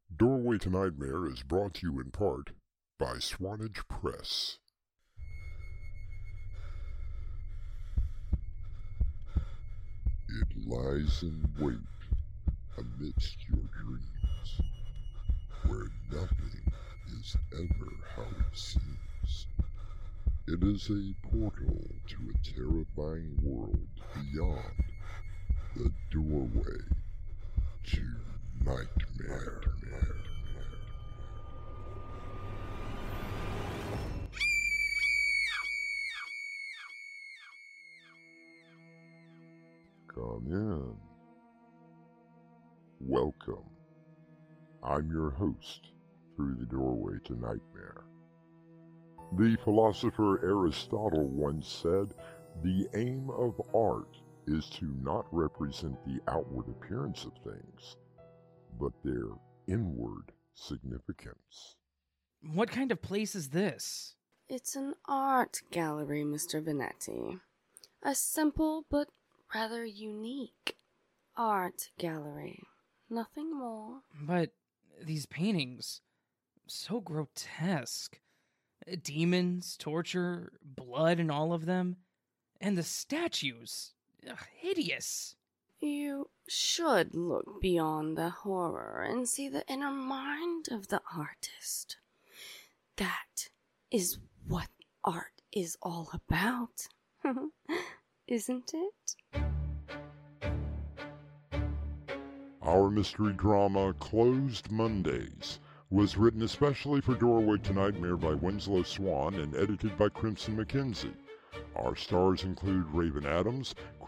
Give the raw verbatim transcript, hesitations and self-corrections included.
Doorway to Nightmare is brought to you in part by Swanage Press. It lies in wait amidst your dreams, where nothing is ever how it seems. It is a portal to a terrifying world beyond the doorway to nightmare. Come in. Welcome. I'm your host through the doorway to nightmare. The philosopher Aristotle once said, "The aim of art is to not represent the outward appearance of things, but their inward significance." What kind of place is this? It's an art gallery, Mister Venetti. A simple but rather unique art gallery. Nothing more. But these paintings, so grotesque. Demons, torture, blood in all of them. And the statues, ugh, hideous. You should look beyond the horror and see the inner mind of the artist. That is what art is all about. Isn't it? Our mystery drama, Closed Mondays, was written especially for Doorway to Nightmare by Winslow Swan and edited by Crimson McKenzie. Our stars include Raven Adams,